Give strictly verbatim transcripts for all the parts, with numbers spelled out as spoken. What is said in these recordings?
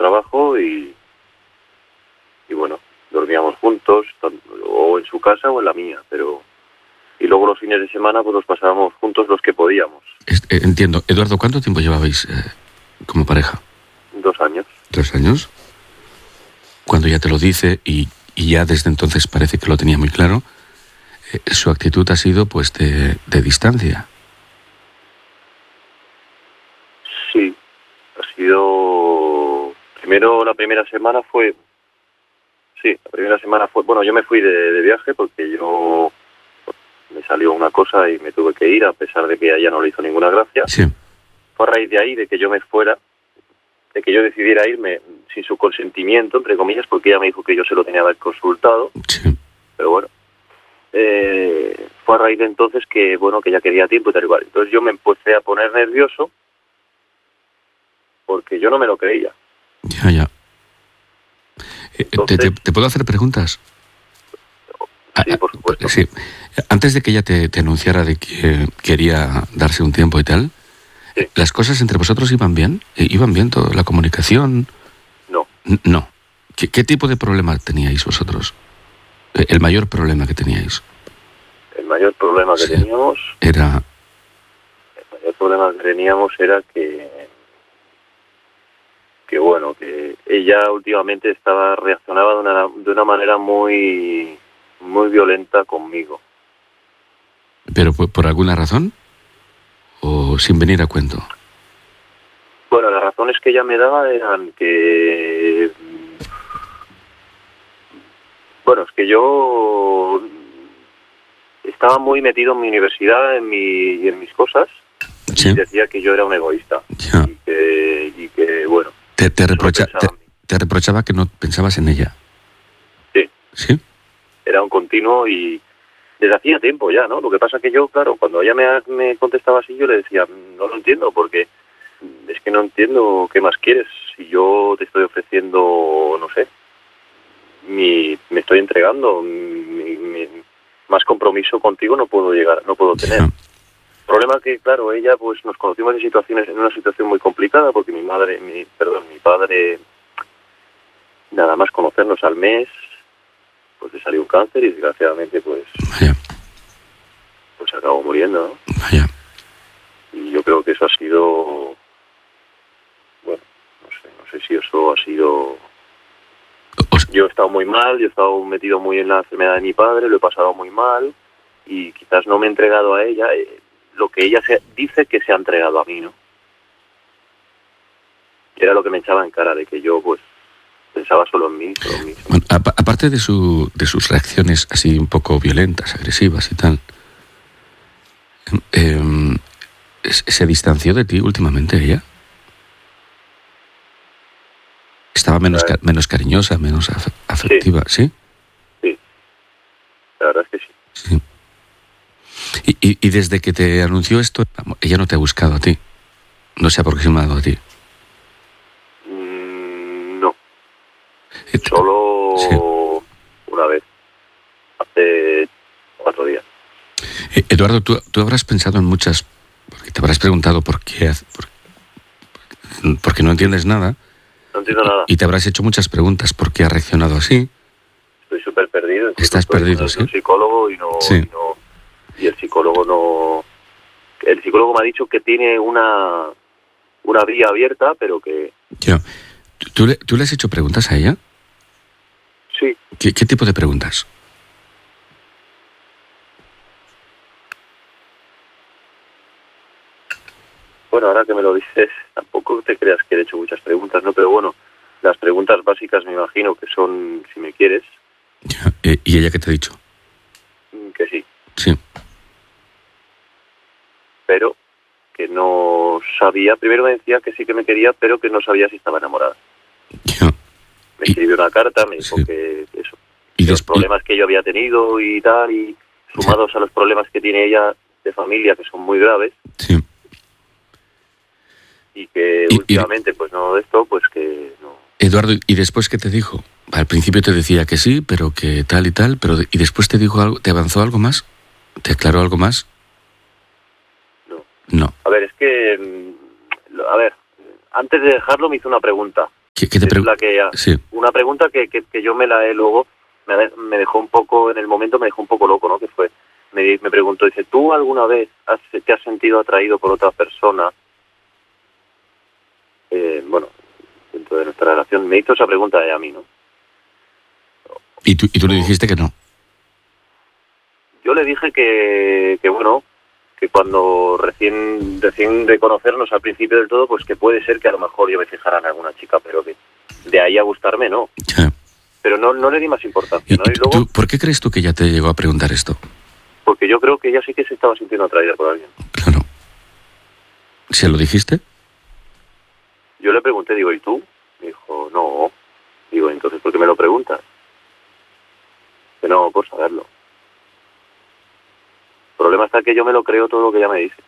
trabajo y, y bueno, dormíamos juntos, o en su casa o en la mía, pero... Y luego los fines de semana pues los pasábamos juntos los que podíamos. Este, entiendo. Eduardo, ¿cuánto tiempo llevabais eh, como pareja? Dos años. ¿Dos años? Cuando ya te lo dice y, y ya desde entonces parece que lo tenía muy claro, eh, su actitud ha sido pues de, de distancia. Sí, ha sido... Primero, la primera semana fue... Sí, la primera semana fue... Bueno, yo me fui de, de viaje porque yo... Me salió una cosa y me tuve que ir, a pesar de que a ella no le hizo ninguna gracia. Sí. Fue a raíz de ahí, de que yo me fuera, de que yo decidiera irme sin su consentimiento, entre comillas, porque ella me dijo que yo se lo tenía que haber consultado. Sí. Pero bueno, eh, fue a raíz de entonces que, bueno, que ella quería tiempo y tal igual. Entonces yo me empecé a poner nervioso porque yo no me lo creía. Ya, ya. Eh, Entonces, te, te, ¿Te puedo hacer preguntas? Sí, por supuesto. Sí. Antes de que ella te, te anunciara de que quería darse un tiempo y tal, sí. ¿Las cosas entre vosotros iban bien? ¿Iban bien toda la comunicación? No. No. ¿Qué, qué tipo de problema teníais vosotros? El mayor problema que teníais. El mayor problema que sí. teníamos... Era... El mayor problema que teníamos era que... Que bueno, que ella últimamente estaba reaccionaba de una, de una manera muy... muy violenta conmigo. ¿Pero por, por alguna razón? ¿O sin venir a cuento? Bueno, las razones que ella me daba eran que... Bueno, es que yo estaba muy metido en mi universidad, en, mi, y en mis cosas, sí. Y decía que yo era un egoísta. Ya. Y, que, y que, bueno... Te, te, reprocha, te, te reprochaba que no pensabas en ella. Sí. ¿Sí? Era un continuo y desde hacía tiempo ya, ¿no? Lo que pasa que yo, claro, cuando ella me, me contestaba así, yo le decía, no lo entiendo, porque es que no entiendo qué más quieres. Si yo te estoy ofreciendo, no sé, mi, me estoy entregando, mi, mi, más compromiso contigo no puedo llegar, no puedo tener. El problema es que, claro, ella, pues nos conocimos en situaciones, en una situación muy complicada, porque mi madre, mi, perdón, mi padre, nada más conocernos al mes, pues le salió un cáncer y desgraciadamente pues Vaya. pues acabó muriendo, ¿no? Vaya. Y yo creo que eso ha sido, bueno, no sé, no sé si eso ha sido... Os... Yo he estado muy mal, yo he estado metido muy en la enfermedad de mi padre, lo he pasado muy mal y quizás no me he entregado a ella eh, lo que ella se, dice que se ha entregado a mí, ¿no? Era lo que me echaba en cara, de que yo pues pensaba solo en mí, solo en mí. Bueno, a, aparte de su de sus reacciones así un poco violentas, agresivas y tal, eh, ¿se distanció de ti últimamente ella? ¿Estaba menos, ca- menos cariñosa, menos af- afectiva? ¿Sí? Sí, la verdad es que sí. Sí. Y, y, y desde que te anunció esto, ella no te ha buscado a ti, no se ha aproximado a ti. Solo sí. Una vez, hace cuatro días. Eh, Eduardo, ¿tú, tú habrás pensado en muchas, porque te habrás preguntado por qué, por, porque no entiendes nada. No entiendo nada. Y te habrás hecho muchas preguntas, ¿por qué ha reaccionado así? Estoy súper perdido. Estás estoy perdido, sí. Un psicólogo y no, sí. y no, y el psicólogo no, el psicólogo me ha dicho que tiene una, una vía abierta, pero que... Yo, ¿tú, le, ¿Tú le has hecho preguntas a ella? Sí. ¿Qué, qué tipo de preguntas? Bueno, ahora que me lo dices, tampoco te creas que he hecho muchas preguntas, ¿no? Pero bueno, las preguntas básicas me imagino que son, si me quieres. Ya, ¿y ella qué te ha dicho? Que sí. Sí. Pero que no sabía, primero me decía que sí que me quería, pero que no sabía si estaba enamorada. Ya. Me escribió una carta, me dijo sí. que eso, ¿Y los des- problemas que yo había tenido y tal, y sumados a los problemas que tiene ella de familia, que son muy graves, Sí. y que Y- últimamente, y... pues no de esto, pues que no. Eduardo, ¿y después qué te dijo? Al principio te decía que sí, pero que tal y tal, pero ¿y después te dijo algo, te avanzó algo más? ¿Te aclaró algo más? No. No. A ver, es que, a ver, antes de dejarlo me hizo una pregunta. ¿Qué, qué te es la que, sí. Una pregunta que, que, que yo me la he luego, me, me dejó un poco, en el momento me dejó un poco loco, ¿no? Que fue, me, me preguntó, dice, ¿tú alguna vez has, te has sentido atraído por otra persona? Eh, bueno, dentro de nuestra relación, me hizo esa pregunta a mí, ¿no? ¿Y tú, y tú le dijiste que no? Yo le dije que, que bueno, que cuando recién recién de conocernos al principio del todo, pues que puede ser que a lo mejor yo me fijara en alguna chica, pero que de ahí a gustarme, no. Ya. Pero no, no le di más importancia, ¿Y, ¿no? Y y luego, tú, ¿por qué crees tú que ella te llegó a preguntar esto? porque yo creo que ella sí que se estaba sintiendo atraída por alguien. Claro. ¿Se lo dijiste? Yo le pregunté, digo, ¿y tú? Me dijo, no. Digo, entonces, ¿por qué me lo preguntas? Que no, por saberlo. El problema está que yo me lo creo todo lo que ella me dice.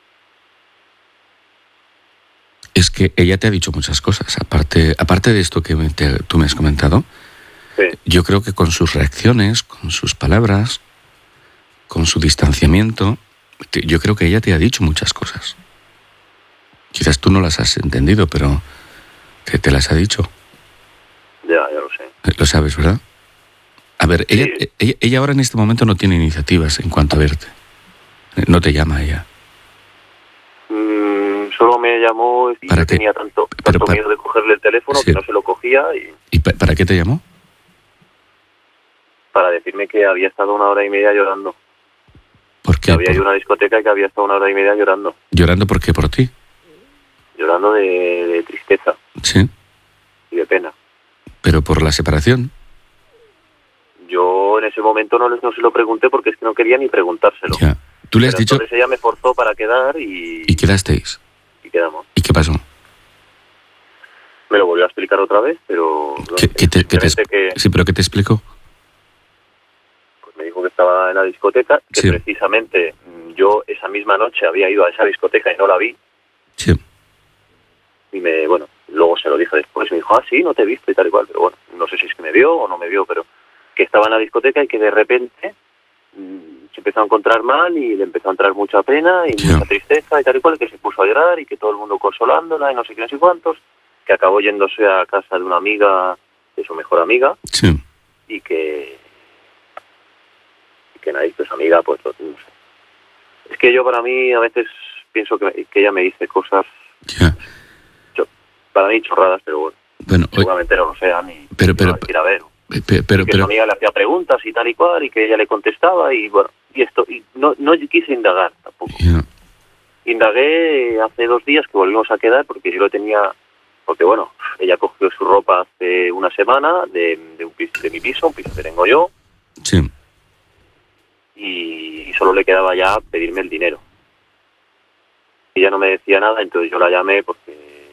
Es que ella te ha dicho muchas cosas. Aparte, aparte de esto que me te, tú me has comentado, Sí. yo creo que con sus reacciones, con sus palabras, con su distanciamiento, te, yo creo que ella te ha dicho muchas cosas. Quizás tú no las has entendido, pero te, te las ha dicho. Ya, ya lo sé. Lo sabes, ¿verdad? A ver, ella, Sí. ella, ella ahora en este momento no tiene iniciativas en cuanto a verte. No te llama ella. Mm, solo me llamó y ¿Para yo qué? tenía tanto, Pero tanto para- miedo de cogerle el teléfono Sí. que no se lo cogía y ¿Y pa- para qué te llamó? para decirme que había estado una hora y media llorando. ¿Por Que qué? había Por- ido a una discoteca y que había estado una hora y media llorando. ¿Llorando por qué? ¿Por ti? Llorando de, de tristeza Sí. y de pena. ¿Pero por la separación? Yo en ese momento no, les- no se lo pregunté porque es que no quería ni preguntárselo. Ya. Tú le has Pero dicho... entonces ella me forzó para quedar y, ¿Y quedasteis? y quedamos. ¿Y qué pasó? Me lo volvió a explicar otra vez, pero no ¿Qué, sé, qué te, qué te simplemente es- que Sí, pero ¿qué te explicó? pues me dijo que estaba en la discoteca, que Sí. precisamente mm, yo esa misma noche había ido a esa discoteca y no la vi. Sí. Y me, bueno, luego se lo dije después, me dijo, ah, sí, no te he visto y tal y cual, pero bueno, no sé si es que me vio o no me vio, pero que estaba en la discoteca y que de repente mmm, se empezó a encontrar mal y le empezó a entrar mucha pena y Ya. mucha tristeza y tal y cual, que se puso a llorar y que todo el mundo consolándola y no sé qué, no sé cuántos, que acabó yéndose a casa de una amiga, de su mejor amiga, Sí. y que, y que nadie, pues amiga, pues no sé. Es que yo para mí a veces pienso que, que ella me dice cosas, Ya. para mí chorradas, pero bueno. Bueno, oye, Seguramente no lo sean y Pero- y pero- no las quiera ver. pe- pe- pero, Que pero, su amiga le hacía preguntas y tal y cual y que ella le contestaba y bueno, y esto, y no, no quise indagar tampoco. ya. Indagué hace dos días que volvimos a quedar porque yo lo tenía, porque bueno, ella cogió su ropa hace una semana de, de, un piso, de mi piso, un piso que tengo yo, Sí. y, y solo le quedaba ya pedirme el dinero. Ella no me decía nada, entonces yo la llamé porque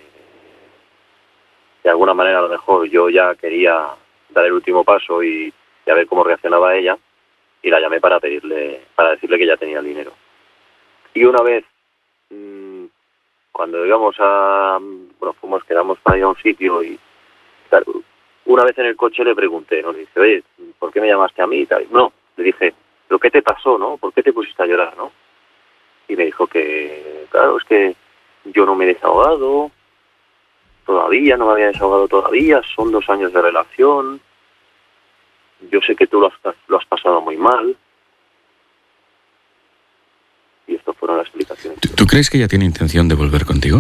de alguna manera a lo mejor yo ya quería dar el último paso y, y a ver cómo reaccionaba ella, y la llamé para pedirle, para decirle que ya tenía el dinero. Y una vez, mmm, cuando íbamos a, bueno, fuimos, quedamos para ir a un sitio y claro, una vez en el coche le pregunté, ¿no? Le dije, oye, ¿por qué me llamaste a mí y tal? No, le dije, ¿pero qué te pasó, no? ¿Por qué te pusiste a llorar, no? Y me dijo que, claro, es que yo no me he desahogado, todavía, no me había desahogado todavía, son dos años de relación, yo sé que tú lo has, lo has pasado muy mal. Y estas fueron las explicaciones. ¿Tú, tú crees que ella tiene intención de volver contigo?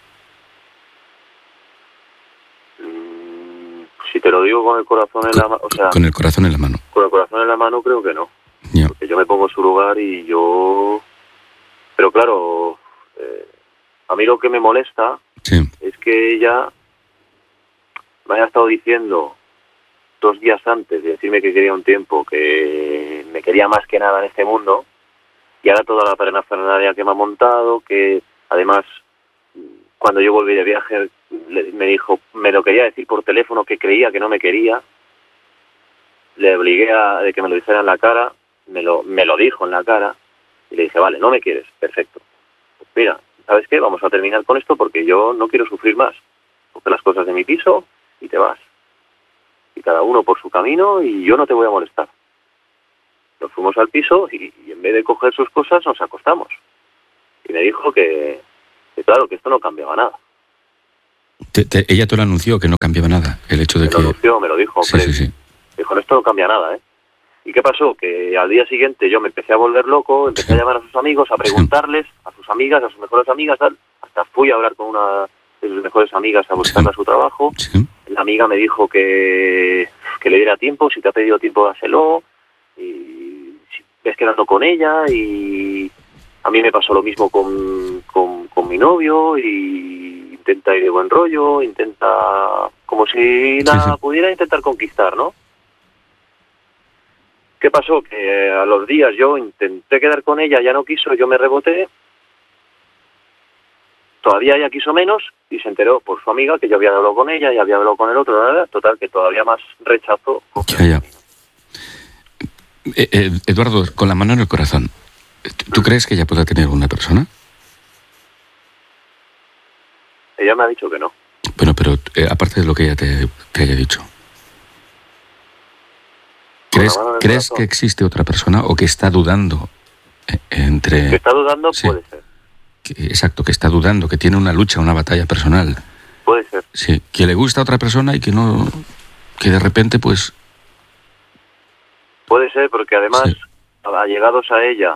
Mm, si te lo digo con el corazón en Con, la mano, o sea, con el corazón en la mano. con el corazón en la mano creo que no. Ya. Porque yo me pongo en su lugar y yo... Pero claro, eh, a mí lo que me molesta Sí. es que ella me haya estado diciendo dos días antes de decirme que quería un tiempo, que me quería más que nada en este mundo, y ahora toda la parafernalia que me ha montado, que además cuando yo volví de viaje le, me dijo, me lo quería decir por teléfono que creía que no me quería, le obligué a de que me lo dijera en la cara, me lo, me lo dijo en la cara, y le dije, vale, no me quieres, perfecto. Pues mira, ¿sabes qué? Vamos a terminar con esto porque yo no quiero sufrir más. Coge las cosas de mi piso y te vas. Y cada uno por su camino y yo no te voy a molestar. Nos fuimos al piso y, y en vez de coger sus cosas nos acostamos. Y me dijo que, que claro, que esto no cambiaba nada. Te, te, ella te lo anunció, que no cambiaba nada, el hecho de me que... Me lo anunció, me lo dijo. Sí, sí, sí. Dijo, esto no cambia nada, ¿eh? ¿Y qué pasó? Que al día siguiente yo me empecé a volver loco, empecé sí. a llamar a sus amigos, a preguntarles, sí. a sus amigas, a sus mejores amigas, tal. Hasta fui a hablar con una de sus mejores amigas a buscarla sí. a su trabajo. Sí. La amiga me dijo que, que le diera tiempo, si te ha pedido tiempo, dáselo. Y si ves quedando con ella, y a mí me pasó lo mismo con, con, con mi novio, y intenta ir de buen rollo, intenta... como si la sí, sí. pudiera intentar conquistar, ¿no? ¿Qué pasó? Que a los días yo intenté quedar con ella, ya no quiso, yo me reboté. Todavía ella quiso menos y se enteró por su amiga que yo había hablado con ella y había hablado con el otro, ¿verdad? Total, que todavía más rechazó. Ya, ya. Eh, eh, Eduardo, con la mano en el corazón, ¿tú crees que ella pueda tener una persona? Ella me ha dicho que no. Bueno, pero eh, aparte de lo que ella te, te haya dicho, ¿crees, ¿crees que existe otra persona o que está dudando eh, entre... Que está dudando, sí. Puede ser. Que, exacto, que está dudando, que tiene una lucha, una batalla personal. Puede ser. Sí, que le gusta a otra persona y que no... que de repente, pues... Puede ser, porque además, sí. allegados a ella,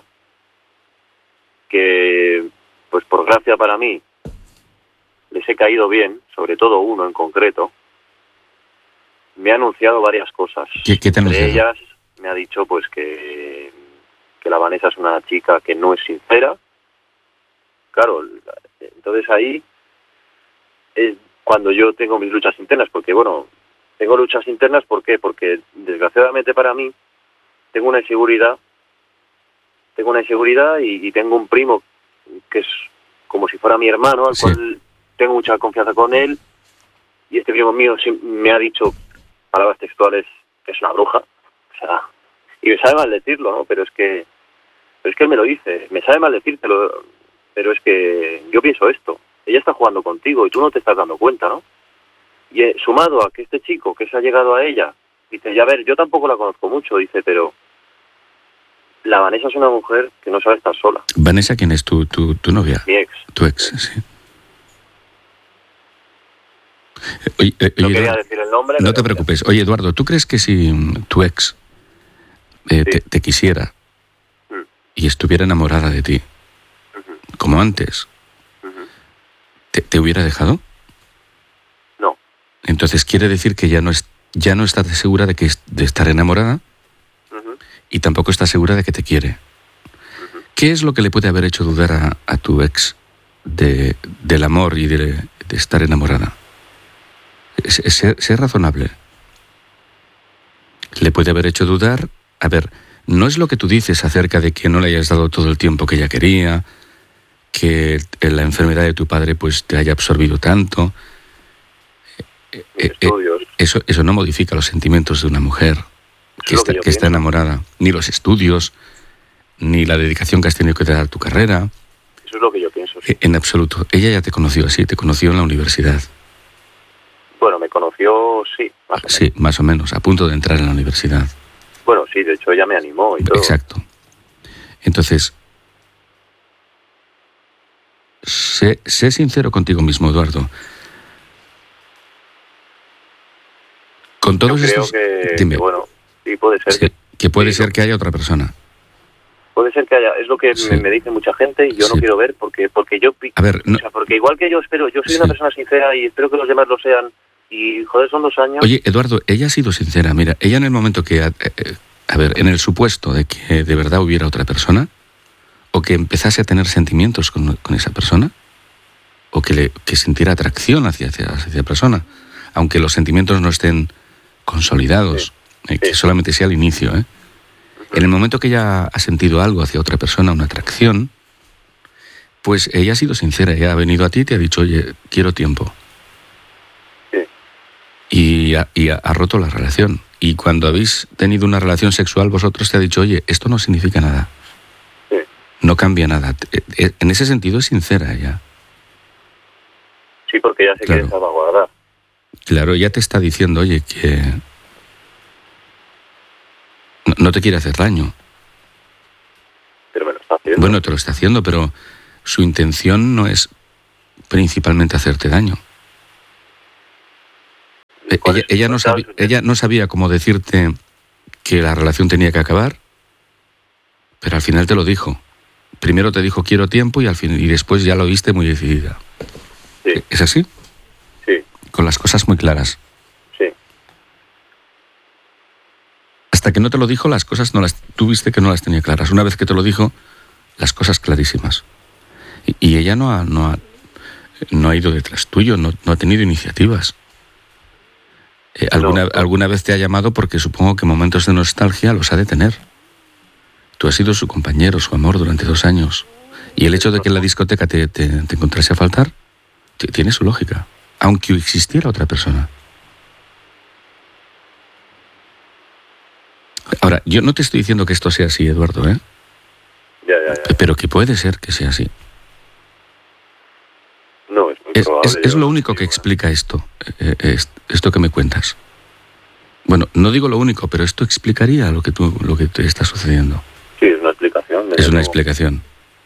que, pues por gracia para mí, les he caído bien, sobre todo uno en concreto, me ha anunciado varias cosas. ¿Qué, qué te ha anunciado? Entre ellas me ha dicho pues que, que la Vanessa es una chica que no es sincera. Claro, entonces ahí es cuando yo tengo mis luchas internas, porque bueno, tengo luchas internas, ¿por qué? Porque desgraciadamente para mí tengo una inseguridad, tengo una inseguridad y, y tengo un primo que es como si fuera mi hermano, al sí. cual tengo mucha confianza con él, y este primo mío me ha dicho palabras textuales que es una bruja, o sea, y me sabe mal decirlo, ¿no? Pero es que, pero es que él me lo dice, me sabe mal decírtelo, pero es que yo pienso esto, ella está jugando contigo y tú no te estás dando cuenta, ¿no? Y eh, sumado a que este chico que se ha llegado a ella, dice, ya a ver, yo tampoco la conozco mucho, dice, pero la Vanessa es una mujer que no sabe estar sola. ¿Vanessa quién es? ¿Tu, tu, tu novia? Mi ex. Tu ex, sí. Oye, eh, no oye, quería Eduardo, decir el nombre. No te preocupes. Oye, Eduardo, ¿tú crees que si tu ex eh, sí. te, te quisiera mm. y estuviera enamorada de ti, uh-huh. como antes, uh-huh. te, te hubiera dejado? No. Entonces quiere decir que ya no es, ya no estás segura de que de estar enamorada uh-huh. y tampoco estás segura de que te quiere. Uh-huh. ¿Qué es lo que le puede haber hecho dudar a, a tu ex de, del amor y de, de estar enamorada? Ser, ser razonable. Le puede haber hecho dudar. A ver, no es lo que tú dices acerca de que no le hayas dado todo el tiempo que ella quería, que la enfermedad de tu padre pues te haya absorbido tanto. Eh, eh, eso, eso no modifica los sentimientos de una mujer que, está, que, que está enamorada, ni los estudios, ni la dedicación que has tenido que dar a tu carrera. Eso es lo que yo pienso. Sí. En absoluto. Ella ya te conoció así, te conoció en la universidad. Bueno, me conoció, sí, más o menos. Sí, más o menos, a punto de entrar en la universidad. Bueno, sí, de hecho ella me animó y todo. Exacto. Entonces, sé, sé sincero contigo mismo, Eduardo. Con todos Yo creo estos... que, Dime. que, bueno, sí puede ser. Sí, que, que puede sí, ser que haya otra persona. Puede ser que haya, es lo que sí. me, me dice mucha gente y yo sí. no quiero ver porque porque yo... A ver, no, o sea, porque igual que yo espero, yo soy sí. una persona sincera y espero que los demás lo sean. Y, joder, son dos años... Oye, Eduardo, ella ha sido sincera. Mira, ella en el momento que... Eh, a ver, en el supuesto de que de verdad hubiera otra persona, o que empezase a tener sentimientos con, con esa persona, o que, le, que sintiera atracción hacia, hacia, hacia esa persona, aunque los sentimientos no estén consolidados, sí. eh, que sí. solamente sea el inicio, ¿eh? Uh-huh. En el momento que ella ha sentido algo hacia otra persona, una atracción, pues ella ha sido sincera, ella ha venido a ti y te ha dicho, oye, quiero tiempo. Y, ha, y ha, ha roto la relación. Y cuando habéis tenido una relación sexual, vosotros te ha dicho, oye, esto no significa nada. Sí. No cambia nada. En ese sentido es sincera ella. Sí, porque ella se claro. quiere salvaguardar. Claro, ella te está diciendo, oye, que no, no te quiere hacer daño. Pero me lo está haciendo. Bueno, te lo está haciendo, pero su intención no es principalmente hacerte daño. Ella, ella, no sabía, ella no sabía cómo decirte que la relación tenía que acabar, pero al final te lo dijo. Primero te dijo quiero tiempo y al fin, y después ya lo viste muy decidida. Sí. ¿Es así? Sí. Con las cosas muy claras. Sí. Hasta que no te lo dijo, las cosas no las tuviste que no las tenía claras. Una vez que te lo dijo, las cosas clarísimas. Y, y ella no ha, no ha, no ha ido detrás tuyo, no, no ha tenido iniciativas. Eh, alguna, no. alguna vez te ha llamado porque supongo que momentos de nostalgia los ha de tener. Tú has sido su compañero, su amor durante dos años. Y el hecho de que en la discoteca te, te, te encontrase a faltar, t- tiene su lógica. Aunque existiera otra persona. Ahora, yo no te estoy diciendo que esto sea así, Eduardo, ¿eh? Ya, ya, ya. Pero que puede ser que sea así. No, es muy es, probable. Es, es lo único que explica esto, eh, es, esto que me cuentas. Bueno, no digo lo único, pero esto explicaría lo que tú, lo que te está sucediendo. Sí, es una explicación. Es una luego. explicación.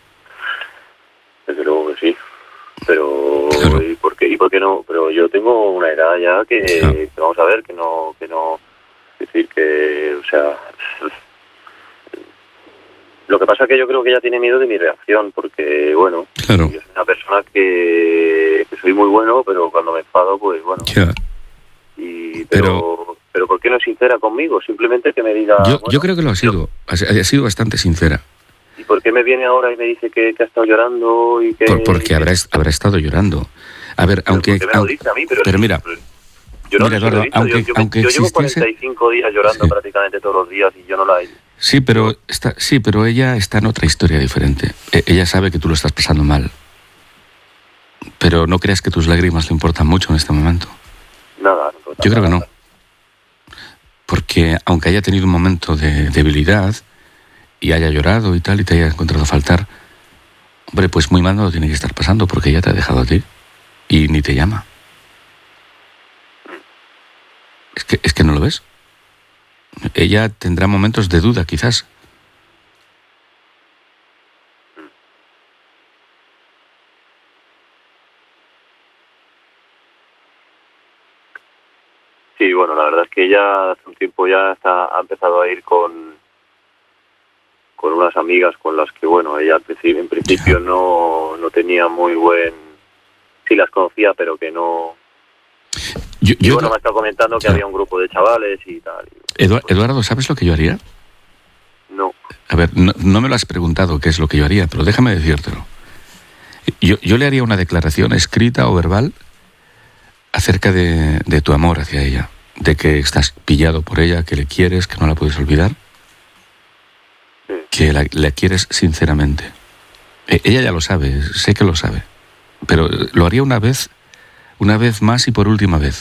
Desde luego que sí. Pero, claro. ¿y por qué, y por qué no? Pero yo tengo una edad ya que, claro. que vamos a ver, que no, que no, es decir, que, o sea, lo que pasa es que yo creo que ella tiene miedo de mi reacción, porque, bueno, claro. yo soy una persona que, que soy muy bueno, pero cuando me enfado, pues, bueno. Ya. Y, pero, pero, pero, ¿por qué no es sincera conmigo? Simplemente que me diga... Yo, bueno, yo creo que lo ha sido, ha, ha sido bastante sincera. ¿Y por qué me viene ahora y me dice que, que ha estado llorando y que...? Por, porque habrá, habrá estado llorando. A ver, pero aunque... me lo aunque dice a mí, pero, pero mira... Yo no mira, Eduardo, aunque, yo, yo, aunque yo llevo existiese... cuarenta y cinco días llorando sí. prácticamente todos los días y yo no la he... Sí, pero está, sí, pero ella está en otra historia diferente. E- ella sabe que tú lo estás pasando mal. Pero no creas que tus lágrimas le importan mucho en este momento. Nada. No yo creo que no. Porque aunque haya tenido un momento de debilidad y haya llorado y tal y te haya encontrado faltar, hombre, pues muy mal no lo tiene que estar pasando porque ella te ha dejado a ti y ni te llama. Es que, es que no lo ves. Ella tendrá momentos de duda, quizás. Sí, bueno, la verdad es que ella hace un tiempo ya está, ha empezado a ir con con unas amigas con las que, bueno, ella al principio, en principio no, no tenía muy buen... Sí las conocía, pero que no... Yo, y yo bueno, no... me está comentando que ya. había un grupo de chavales y tal. Edu- Eduardo, ¿sabes lo que yo haría? No. A ver, no, no me lo has preguntado qué es lo que yo haría, pero déjame decírtelo. Yo, yo le haría una declaración escrita o verbal acerca de, de tu amor hacia ella, de que estás pillado por ella, que le quieres, que no la puedes olvidar, sí. que la, la quieres sinceramente. E- ella ya lo sabe, sé que lo sabe, pero lo haría una vez, una vez más y por última vez.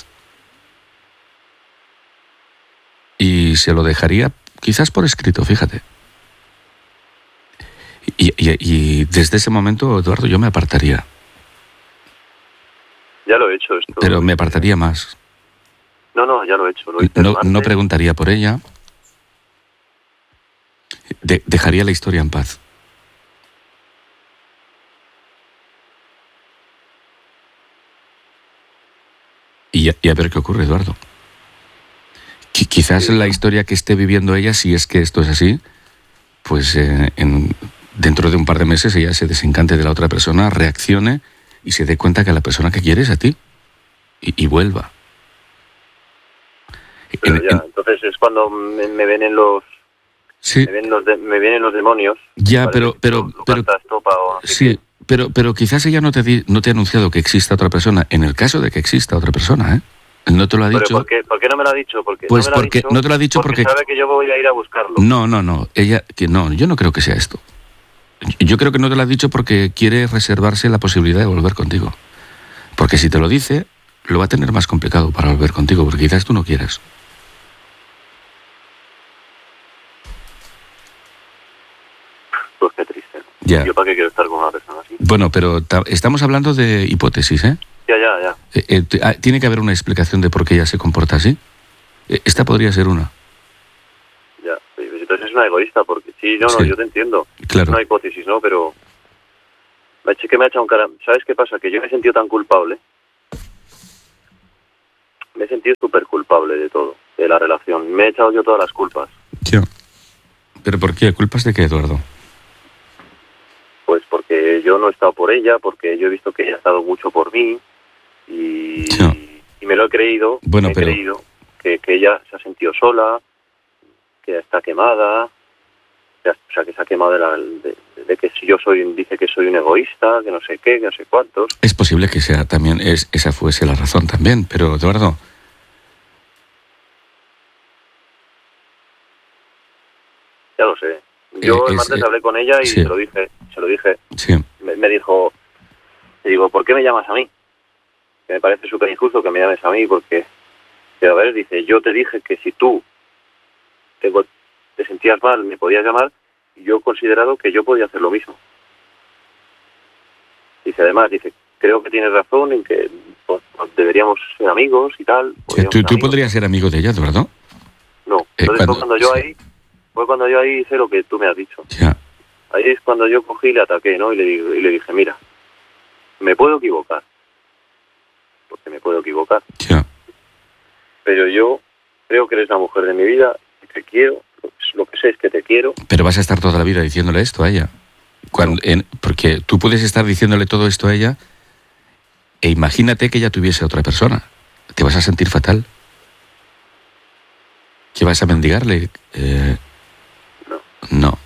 Y se lo dejaría quizás por escrito, fíjate. Y, y, y desde ese momento, Eduardo, yo me apartaría. Ya lo he hecho esto. Pero me apartaría más. No, no, ya lo he hecho. Lo hice no, no preguntaría por ella. De, dejaría la historia en paz. Y, y a ver qué ocurre, Eduardo. Qu- quizás sí. La historia que esté viviendo ella, si es que esto es así, pues eh, en, dentro de un par de meses ella se desencante de la otra persona, reaccione y se dé cuenta que la persona que quiere es a ti. Y, y vuelva. Pero en, ya, en... entonces es cuando me, me vienen los... Sí. Me, ven los de, me vienen los demonios. Ya, pero... pero, lo, pero lo estopa o no sé sí, qué. pero, pero quizás ella no te, di, no te ha anunciado que exista otra persona, en el caso de que exista otra persona, ¿eh? No te lo ha dicho... ¿Por qué, ¿Por qué no me lo ha dicho? Porque pues no me lo porque ha dicho, no te lo ha dicho porque... porque sabe que yo voy a ir a buscarlo. No, no, no. Ella... que no, yo no creo que sea esto. Yo creo que no te lo ha dicho porque quiere reservarse la posibilidad de volver contigo. Porque si te lo dice, lo va a tener más complicado para volver contigo, porque quizás tú no quieras. Pues qué triste. Ya. ¿Yo para qué quiero estar con una persona así? Bueno, pero ta- estamos hablando de hipótesis, ¿eh? Ya, ya, ya. Eh, eh, t- ah, tiene que haber una explicación de por qué ella se comporta así. Eh, esta podría ser una. Ya, pues entonces es una egoísta, porque sí, no, no, Sí. yo te entiendo. Claro. Es una hipótesis, ¿no? Pero... Me ha hecho que me ha echado un cara... ¿Sabes qué pasa? Que yo me he sentido tan culpable. me he sentido súper culpable de todo, de la relación. Me he echado yo todas las culpas. Tío, ¿pero por qué? ¿Culpas de qué, Eduardo? Pues porque yo no he estado por ella, porque yo he visto que ella ha estado mucho por mí y, Tío. y me lo he creído, Bueno, me he pero... creído que, que ella se ha sentido sola, que está quemada, que, o sea, que se ha quemado de, la, de, de que si yo soy, dice que soy un egoísta, que no sé qué, que no sé cuántos. Es posible que sea también, es, esa fuese la razón también, pero Eduardo... Ya lo sé. Yo Eh, el es, martes eh, hablé con ella y sí. se lo dije, se lo dije. Sí, Me, me dijo, le digo, ¿por qué me llamas a mí? Que me parece súper injusto que me llames a mí, porque, pero a ver, dice, yo te dije que si tú te, te sentías mal, me podías llamar, y yo he considerado que yo podía hacer lo mismo. Dice, además, dice, creo que tienes razón en que pues, pues, deberíamos ser amigos y tal. sí. ¿Tú, ser tú amigos. podrías ser amigo de ella, Eduardo? No, Eh, entonces cuando- fue cuando yo sí. ahí, fue cuando yo ahí hice lo que tú me has dicho. Ya, Ahí es cuando yo cogí y le ataqué, ¿no? Y le, digo- y le dije, mira, me puedo equivocar, porque me puedo equivocar, ya. pero yo creo que eres la mujer de mi vida, que te quiero, lo que sé es que te quiero. Pero vas a estar toda la vida diciéndole esto a ella. Cuando, en, porque tú puedes estar diciéndole todo esto a ella e imagínate que ella tuviese otra persona. Te vas a sentir fatal. ¿Qué vas a mendigarle? Eh, No. no.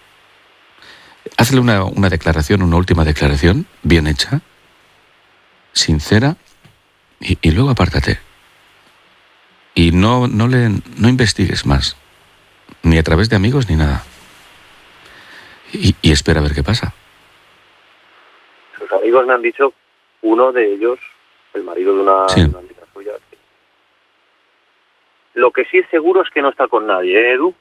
Hazle una, una declaración, una última declaración, bien hecha, sincera, y, y luego apártate. Y no, no, le, no investigues más, ni a través de amigos ni nada. Y, y espera a ver qué pasa. Sus amigos me han dicho, uno de ellos, el marido de una, Sí. una amiga suya, que lo que sí es seguro es que no está con nadie, ¿eh, Edu?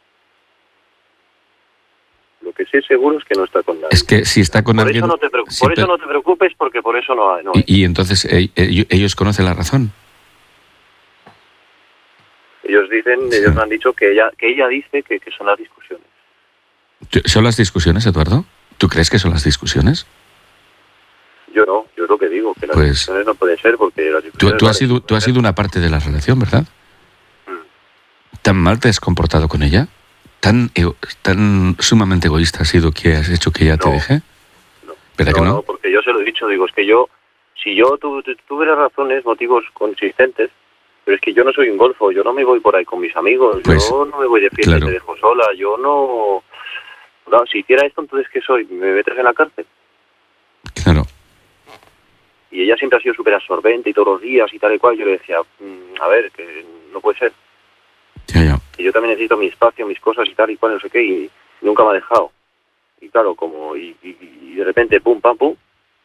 Lo que sí es seguro es que no está con nadie. Es que si está con por alguien... Eso no te preocu- sí, por eso pero- no te preocupes, porque por eso no hay. No hay. y, y entonces eh, eh, ellos conocen la razón. Ellos dicen, Sí. ellos me han dicho que ella, que ella dice que, que son las discusiones. ¿Son las discusiones, Eduardo? ¿Tú crees que son las discusiones? Yo no, yo es lo que digo, que las Pues- discusiones no pueden ser porque las Tú, discusiones... tú has vale, sido, tú has sido una parte de la relación, ¿verdad? Mm. ¿Tan mal te has comportado con ella? ¿Tan, ego- tan sumamente egoísta has sido que has hecho que ella te No. deje? No, ¿Verdad no, que no? no, porque yo se lo he dicho, digo, es que yo, si yo tu, tu, tuviera razones, motivos consistentes, pero es que yo no soy un golfo, yo no me voy por ahí con mis amigos, Pues, yo no me voy de fiesta claro. y te dejo sola, yo no... No, si hiciera esto, entonces, ¿qué soy? ¿Me metes en la cárcel? Claro. Y ella siempre ha sido súper absorbente y todos los días y tal y cual, yo le decía, mm, a ver, que no puede ser, Ya, ya. que yo también necesito mi espacio, mis cosas y tal y cual, no sé qué, y nunca me ha dejado. Y claro, como, y, y, y de repente, pum, pam, pum.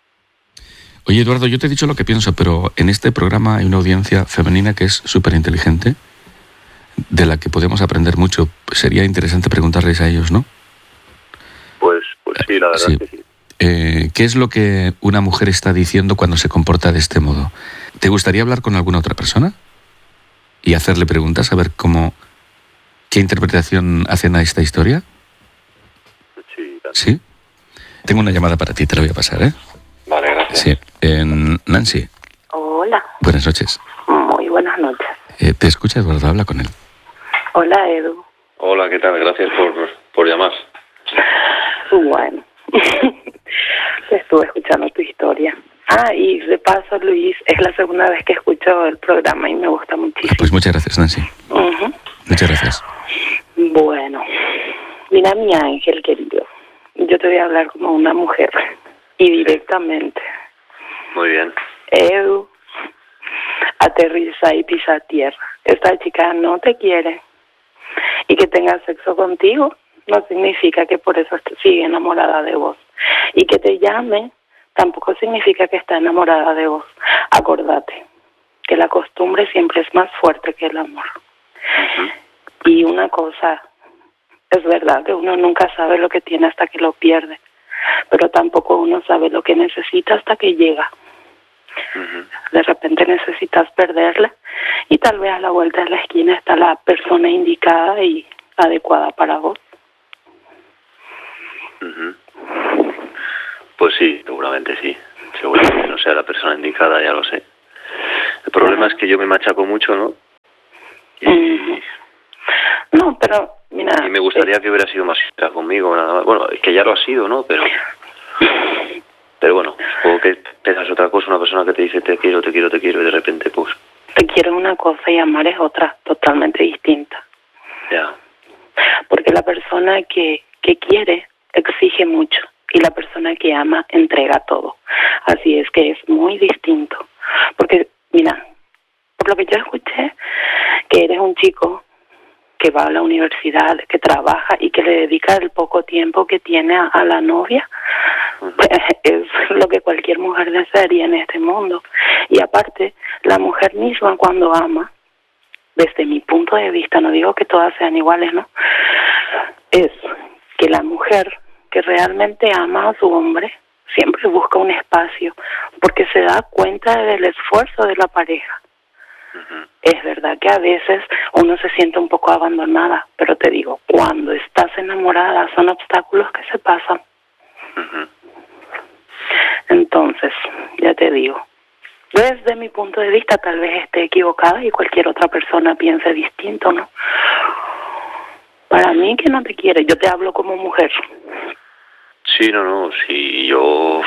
Oye, Eduardo, yo te he dicho lo que pienso, pero en este programa hay una audiencia femenina que es súper inteligente, de la que podemos aprender mucho. Sería interesante preguntarles a ellos, ¿no? Pues, pues sí, la verdad Sí. es que sí. Eh, ¿Qué es lo que una mujer está diciendo cuando se comporta de este modo? ¿Te gustaría hablar con alguna otra persona? Y hacerle preguntas, a ver cómo... ¿Qué interpretación hacen a esta historia? Sí, tal. ¿Sí? Tengo una llamada para ti, te la voy a pasar, ¿eh? Vale, gracias. Sí. En Nancy, Hola, buenas noches. muy buenas noches. Eh, ¿Te escucha, Eduardo? Habla con él. Hola, Edu. Hola, ¿qué tal? Gracias por, por llamar. Bueno, estuve escuchando tu historia. Ah, y de paso, Luis, es la segunda vez que escucho el programa y me gusta Ah, muchísimo. pues muchas gracias, Nancy. Ujú. Muchas gracias. Bueno, mira, mi ángel querido, yo te voy a hablar como una mujer y directamente. Muy bien. Edu, aterriza y pisa tierra. Esta chica no te quiere. Y que tenga sexo contigo no significa que por eso est- sigue enamorada de vos. Y que te llame tampoco significa que está enamorada de vos. Acordate que la costumbre siempre es más fuerte que el amor. Uh-huh. Y una cosa, es verdad que uno nunca sabe lo que tiene hasta que lo pierde, pero tampoco uno sabe lo que necesita hasta que llega. Uh-huh. De repente necesitas perderla y tal vez a la vuelta de la esquina está la persona indicada y adecuada para vos. Uh-huh. Pues sí, seguramente sí. Seguramente no sea la persona indicada, ya lo sé. El problema es que yo me machaco mucho, ¿no? Y, mm. No, pero mira... Y me gustaría eh, que hubiera sido más sincera conmigo, nada más. Bueno, es que ya lo ha sido, ¿no? Pero... Pero bueno, supongo que pensas otra cosa, una persona que te dice te quiero, te quiero, te quiero, y de repente pues... Te quiero una cosa y amar es otra, totalmente distinta. Ya. Porque la persona que, que quiere exige mucho y la persona que ama entrega todo. Así es que es muy distinto. Porque, mira, por lo que yo escuché, que eres un chico que va a la universidad, que trabaja y que le dedica el poco tiempo que tiene a, a la novia, pues es lo que cualquier mujer desearía en este mundo. Y aparte, la mujer misma cuando ama, desde mi punto de vista, no digo que todas sean iguales, ¿no? Es que la mujer que realmente ama a su hombre siempre busca un espacio porque se da cuenta del esfuerzo de la pareja. Uh-huh. Es verdad que a veces uno se siente un poco abandonada, pero te digo, cuando estás enamorada son obstáculos que se pasan. Uh-huh. Entonces, ya te digo, desde mi punto de vista tal vez esté equivocada y cualquier otra persona piense distinto, ¿no? Para mí que no te quiere, yo te hablo como mujer. Sí, no, no, sí, yo...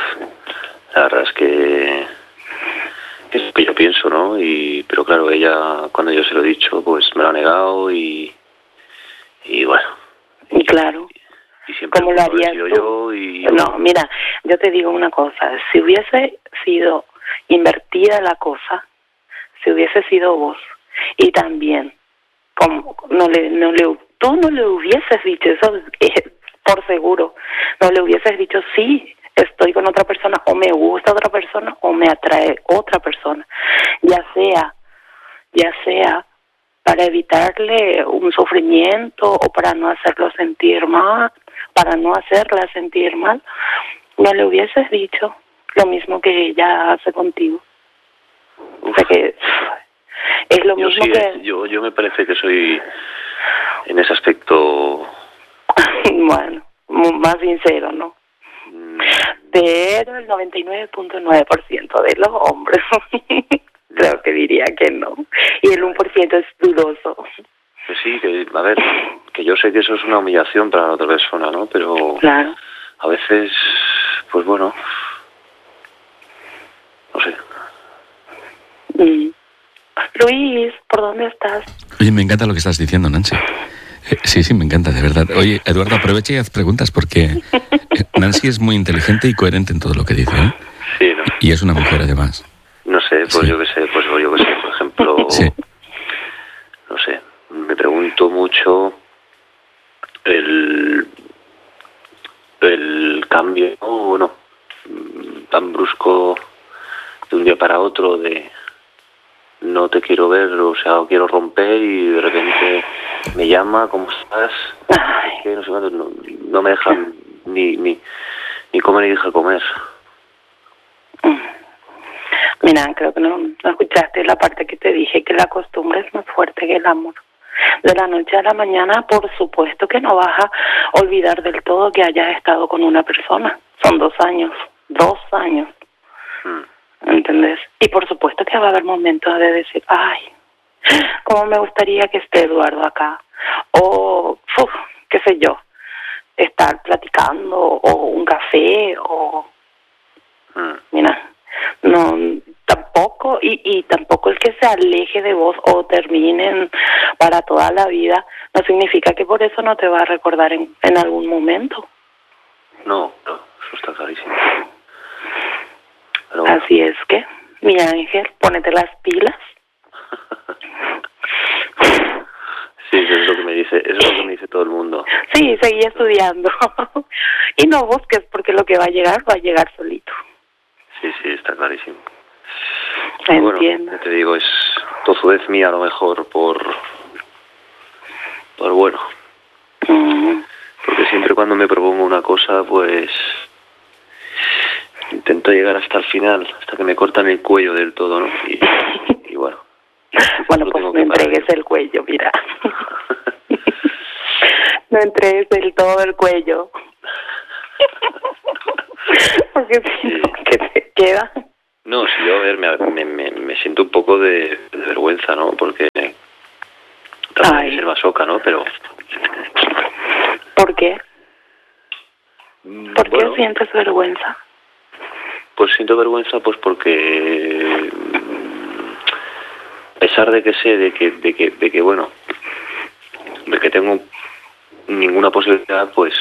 La verdad es que... Es lo que yo pienso, ¿no? Y pero claro, ella, cuando yo se lo he dicho, pues me lo ha negado y... Y bueno... Y claro. Y, y siempre ¿Cómo lo harías tú? Yo y yo... No, mira, yo te digo una cosa. Si hubiese sido invertida la cosa, si hubiese sido vos, y también, como no le, no le, tú no le hubieses dicho eso, eh, por seguro, no le hubieses dicho sí, estoy con otra persona, o me gusta otra persona, o me atrae otra persona, ya sea, ya sea para evitarle un sufrimiento o para no hacerlo sentir mal, para no hacerla sentir mal, no le hubieses dicho lo mismo que ella hace contigo. O sea que es lo yo mismo sí, que... Yo, yo me parece que soy en ese aspecto... Bueno, más sincero, ¿no? Mm. Pero el noventa y nueve punto nueve por ciento de los hombres creo que diría que no. Y el uno por ciento es dudoso. Pues sí, que, a ver, que yo sé que eso es una humillación para la otra persona, ¿no? Pero claro. A veces, pues bueno, no sé. Mm. Luis, ¿por dónde estás? Oye, me encanta lo que estás diciendo, Nancy. Eh, sí, sí, me encanta, de verdad. Oye, Eduardo, aprovecha y haz preguntas porque Nancy es muy inteligente y coherente en todo lo que dice, ¿eh? Sí, ¿no? Y es una mujer, además. No sé, pues sí. yo qué sé, pues yo qué sé, por ejemplo, sí. no sé, me pregunto mucho el, el cambio, ¿no? Bueno, tan brusco de un día para otro de no te quiero ver, o sea, quiero romper y de repente me llama, ¿cómo estás? Que no sé cuánto, no, no me dejan ni, ni, ni comer ni dejar comer. Mira, creo que no, no escuchaste la parte que te dije, que la costumbre es más fuerte que el amor. De la noche a la mañana, por supuesto que no vas a olvidar del todo que hayas estado con una persona. Son dos años, dos años. Hmm. ¿Entendés? Y por supuesto que va a haber momentos de decir, ay, cómo me gustaría que esté Eduardo acá. O, uf, qué sé yo, estar platicando, o un café, o... Hmm. Mira, no, tampoco, y, y tampoco el que se aleje de vos o terminen para toda la vida, no significa que por eso no te va a recordar en, en algún momento. No, no, eso está clarísimo. Pero bueno. Así es que, mi ángel, ponete las pilas. Sí, eso es lo que me dice, eso es lo que me dice todo el mundo. Sí, seguí estudiando. Y no busques, porque lo que va a llegar, va a llegar solito. Sí, sí, está clarísimo. Entiendo. Bueno, ya te digo, es tozudez mía a lo mejor por... por bueno. Mm. Porque siempre cuando me propongo una cosa, pues... intento llegar hasta el final, hasta que me cortan el cuello del todo, ¿no? Y, y bueno. Bueno, pues no entregues el cuello, mira. No entregues del todo el cuello. Porque si no, ¿qué te queda? No, sí, yo a ver, me, me, me, me siento un poco de, de vergüenza, ¿no? Porque trato de ser masoca, ¿no? Pero... ¿Por qué? ¿Por bueno, qué sientes vergüenza? Pues siento vergüenza pues porque a pesar de que sé de que de que de que bueno, de que tengo ninguna posibilidad, pues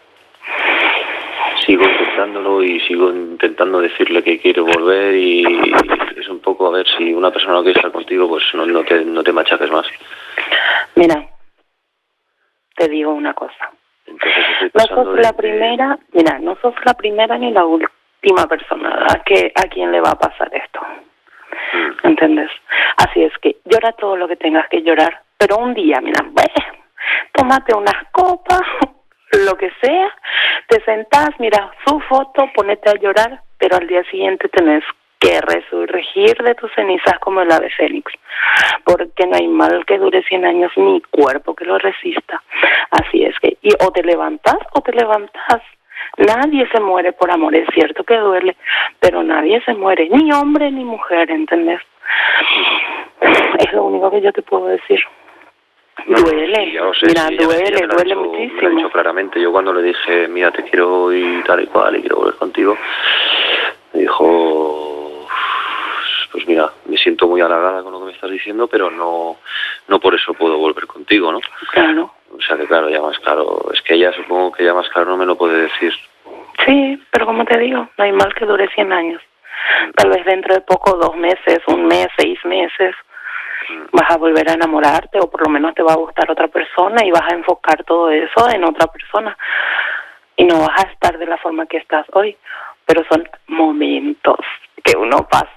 sigo intentándolo y sigo intentando decirle que quiero volver y es un poco a ver si una persona no quiere estar contigo, pues no, no te no te machaques más. Mira, te digo una cosa. Entonces estoy No pasando sos la de, primera, de... mira, no sos la primera ni la última persona a que a quien le va a pasar esto. Mm. ¿Entiendes? Así es que llora todo lo que tengas que llorar, pero un día, mira, ve, tómate unas copas, lo que sea, te sentás, mira su foto, ponete a llorar, pero al día siguiente tenés que resurgir de tus cenizas como el ave fénix, porque no hay mal que dure cien años ni cuerpo que lo resista. Así es que, y o te levantas o te levantas. Nadie se muere por amor, es cierto que duele, pero nadie se muere, ni hombre ni mujer, ¿entendés? Es lo único que yo te puedo decir. No, duele, sí, ya lo sé, mira, sí, duele, ya me, ya me duele dicho, muchísimo. Me lo ha dicho claramente. Yo cuando le dije, mira, te quiero y tal y cual y quiero volver contigo, me dijo, pues mira, me siento muy halagada con lo que me estás diciendo, pero no no por eso puedo volver contigo, ¿no? Claro. O sea que claro, ya más claro, es que ella supongo que ya más claro no me lo puede decir. Sí, pero como te digo, no hay mal que dure cien años. Tal vez dentro de poco, dos meses, un mes, seis meses, vas a volver a enamorarte o por lo menos te va a gustar otra persona y vas a enfocar todo eso en otra persona y no vas a estar de la forma que estás hoy, pero son momentos que uno pasa.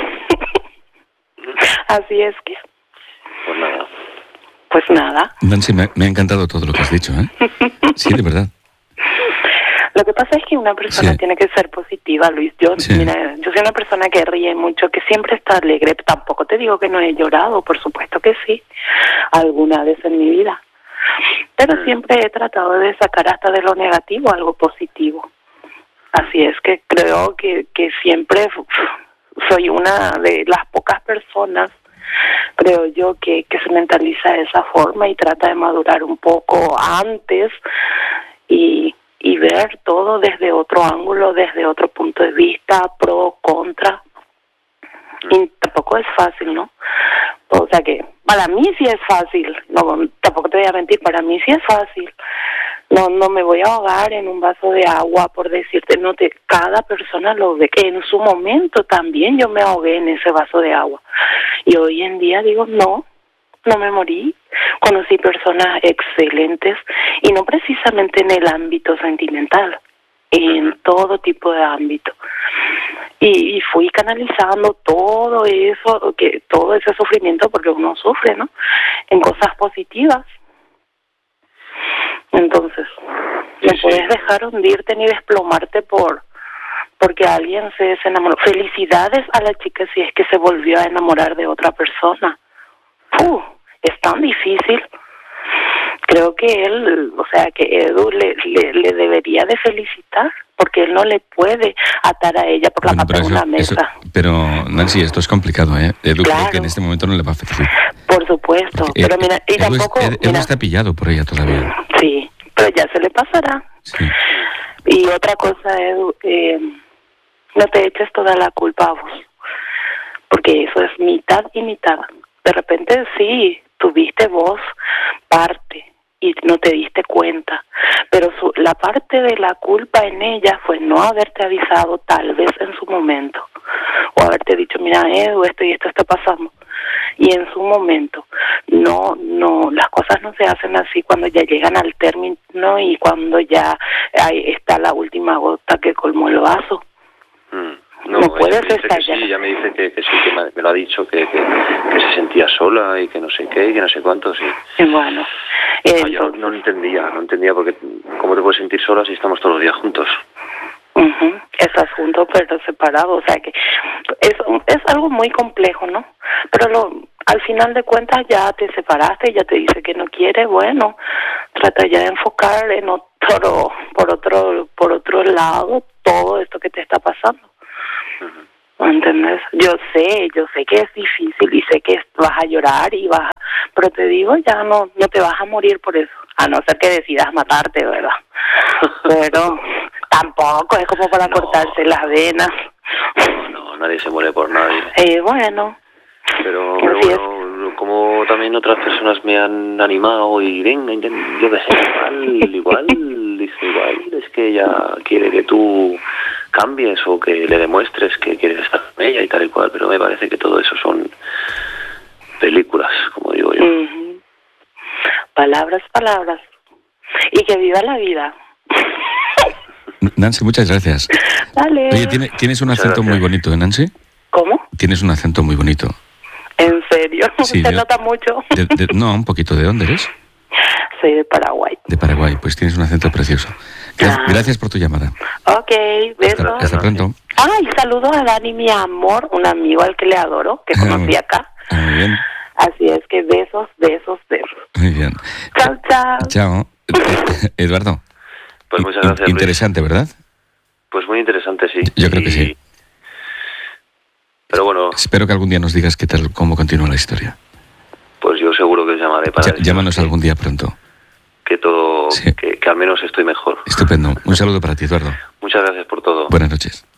Así es que pues nada pues nada Nancy, me, me ha encantado todo lo que has dicho, ¿eh? Sí, de verdad. Lo que pasa es que una persona sí. tiene que ser positiva, Luis. Yo, sí. mira, yo soy una persona que ríe mucho, que siempre está alegre. Tampoco te digo que no he llorado, por supuesto que sí, alguna vez en mi vida. Pero siempre he tratado de sacar hasta de lo negativo algo positivo. Así es que creo que, que siempre soy una de las pocas personas, creo yo, que, que se mentaliza de esa forma y trata de madurar un poco antes y... y ver todo desde otro ángulo, desde otro punto de vista, pro, contra. Y tampoco es fácil, ¿no? O sea que para mí sí es fácil, no, tampoco te voy a mentir, para mí sí es fácil. No no me voy a ahogar en un vaso de agua por decirte, no, te, cada persona lo ve. En su momento también yo me ahogué en ese vaso de agua. Y hoy en día digo, no, no me morí. Conocí personas excelentes y no precisamente en el ámbito sentimental, en todo tipo de ámbito. Y, y fui canalizando todo eso, que todo ese sufrimiento, porque uno sufre, ¿no?, en cosas positivas. Entonces, no sí, puedes sí. dejar hundirte ni desplomarte por porque alguien se, se enamoró. Felicidades a la chica si es que se volvió a enamorar de otra persona. Uh, es tan difícil. Creo que él, o sea, que Edu le, le, le debería de felicitar, porque él no le puede atar a ella por la bueno, pata de una mesa. Eso, pero, Nancy, esto es complicado, ¿eh? Edu claro. creo que en este momento no le va a felicitar. Por supuesto, porque pero mira, y Edu tampoco... Es, Edu mira, está pillado por ella todavía. Sí, pero ya se le pasará. Sí. Y otra cosa, Edu, eh, no te eches toda la culpa a vos, porque eso es mitad y mitad. De repente sí, tuviste vos parte y no te diste cuenta, pero su, la parte de la culpa en ella fue no haberte avisado tal vez en su momento, o haberte dicho, mira, Edu, esto y esto está pasando, y en su momento. No, no, las cosas no se hacen así cuando ya llegan al término y cuando ya ahí está la última gota que colmó el vaso. Mm. No, no puedes estar ya. Sí, ella me dice que, que sí, que me, me lo ha dicho, que, que, que se sentía sola y que no sé qué, y que no sé cuánto, sí. Y bueno. Eh, no, yo no, no entendía, no entendía porque ¿cómo te puedes sentir sola si estamos todos los días juntos? Uh-huh. Estás juntos pero separados, o sea que es, es algo muy complejo, ¿no? Pero lo, al final de cuentas ya te separaste, ya te dice que no quiere, bueno, trata ya de enfocar en otro, por otro, por otro lado todo esto que te está pasando. Uh-huh. ¿Entiendes? Yo sé, yo sé que es difícil y sé que vas a llorar y vas a... Pero te digo, ya no, no te vas a morir por eso. A no ser que decidas matarte, ¿verdad? Pero tampoco es como para No. cortarse las venas. No, no, nadie se muere por nadie. Eh, bueno. Pero, pero Así es. bueno, como también otras personas me han animado y venga, intent- yo qué sé, igual, igual, dice, igual es que ella quiere que tú cambies o que le demuestres que quieres estar con ella y tal y cual, pero me parece que todo eso son películas, como digo yo. Uh-huh. Palabras, palabras. Y que viva la vida. Nancy, muchas gracias. Dale. Oye, ¿tiene, tienes un Muchas acento muy gracias. bonito, ¿eh, Nancy? ¿Cómo? Tienes un acento muy bonito. ¿En serio? Sí, Se yo- nota mucho. De- de- no, un poquito. ¿De dónde eres? Soy de Paraguay. De Paraguay. Pues tienes un acento precioso. Gra- Ah. Gracias por tu llamada. Ok, besos. Hasta, hasta pronto. Ay, saludos a Dani, mi amor, un amigo al que le adoro, que conocí acá. Ah, muy bien. Así es que besos, besos, besos. Muy bien. Chao, chao. Chao. Eduardo. Pues muchas in- gracias, Luis. Interesante, ¿verdad? Pues muy interesante, sí. Yo creo que Y- sí. Pero bueno, Espero que algún día nos digas qué tal, cómo continúa la historia. pues yo seguro que os llamaré para Llá- decir Llámanos que, algún día pronto. que todo, Sí. que, que al menos estoy mejor. Estupendo. Un saludo para ti, Eduardo. Muchas gracias por todo. Buenas noches.